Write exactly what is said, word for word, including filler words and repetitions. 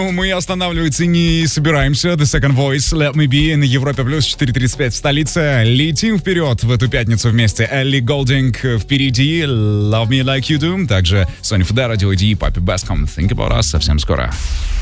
Мы останавливаться не собираемся. The Second Voice, Let Me Be на Европе Плюс, четыре тридцать пять в столице. Летим вперед в эту пятницу вместе. Элли Голдинг впереди, Love Me Like You Do. Также Соня Федера, Дио Ди, Папи Баском, Think About Us. Совсем скоро.